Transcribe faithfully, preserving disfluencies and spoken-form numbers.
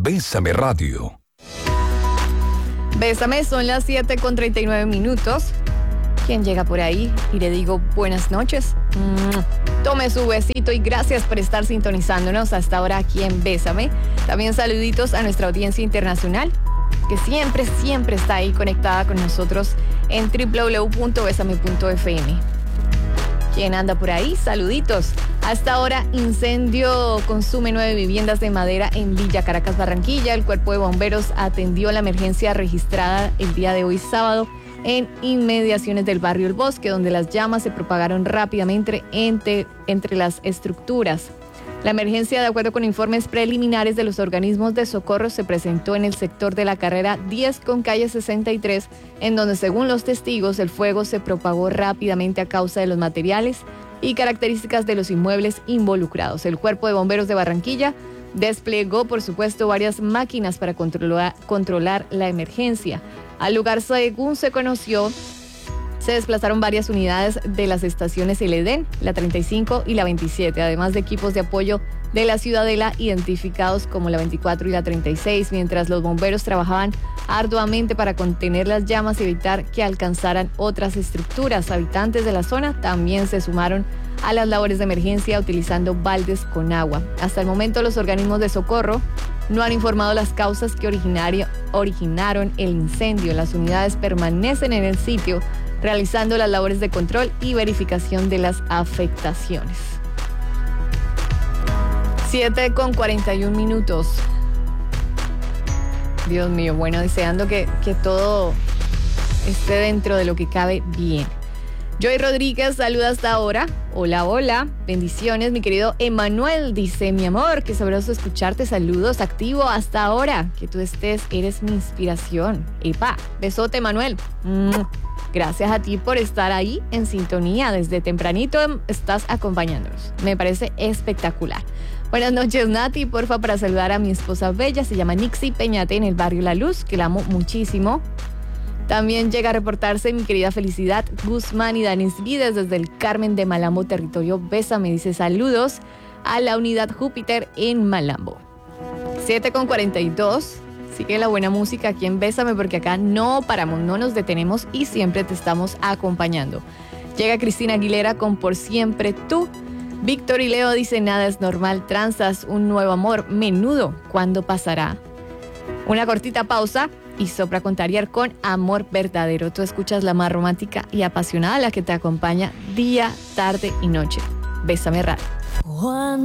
Bésame Radio. Bésame, son las siete con treinta y nueve minutos. ¿Quién llega por ahí? Y le digo buenas noches. Mm, tome su besito y gracias por estar sintonizándonos hasta ahora aquí en Bésame. También saluditos a nuestra audiencia internacional, que siempre, siempre está ahí conectada con nosotros en doble u doble u doble u punto bésame punto efe eme. ¿Quién anda por ahí? Saluditos. Hasta ahora, incendio consume nueve viviendas de madera en Villa Caracas, Barranquilla. El cuerpo de bomberos atendió la emergencia registrada el día de hoy sábado en inmediaciones del barrio El Bosque, donde las llamas se propagaron rápidamente entre, entre las estructuras. La emergencia, de acuerdo con informes preliminares de los organismos de socorro, se presentó en el sector de la carrera diez con calle sesenta y tres, en donde, según los testigos, el fuego se propagó rápidamente a causa de los materiales y características de los inmuebles involucrados. El Cuerpo de Bomberos de Barranquilla desplegó, por supuesto, varias máquinas para controlar, controlar la emergencia. Al lugar, según se conoció, se desplazaron varias unidades de las estaciones El Edén, la treinta y cinco y la veintisiete, además de equipos de apoyo de la Ciudadela identificados como la veinticuatro y la treinta y seis, mientras los bomberos trabajaban arduamente para contener las llamas y evitar que alcanzaran otras estructuras. Habitantes de la zona también se sumaron a las labores de emergencia utilizando baldes con agua. Hasta el momento, los organismos de socorro no han informado las causas que originaron el incendio. Las unidades permanecen en el sitio realizando las labores de control y verificación de las afectaciones. siete con cuarenta y un minutos. Dios mío, bueno, deseando que, que todo esté dentro de lo que cabe bien. Joy Rodríguez saluda hasta ahora. Hola, hola. Bendiciones, mi querido Emanuel. Dice, mi amor, qué sabroso escucharte. Saludos, activo hasta ahora. Que tú estés, eres mi inspiración. Epa, besote, Emanuel. Mm. Gracias a ti por estar ahí en sintonía. Desde tempranito estás acompañándonos. Me parece espectacular. Buenas noches, Nati. Porfa, para saludar a mi esposa bella. Se llama Nixie Peñate, en el barrio La Luz, que la amo muchísimo. También llega a reportarse mi querida Felicidad Guzmán y Danis Vides desde el Carmen de Malambo, territorio Bésame. Dice saludos a la unidad Júpiter en Malambo. siete con cuarenta y dos. Sigue la buena música aquí en Bésame, porque acá no paramos, no nos detenemos y siempre te estamos acompañando. Llega Cristina Aguilera con Por Siempre Tú. Víctor y Leo dice nada es normal, tranzas, un nuevo amor, menudo, ¿cuándo pasará? Una cortita pausa y Sopra Contariar con Amor Verdadero. Tú escuchas la más romántica y apasionada, la que te acompaña día, tarde y noche. Bésame Radio.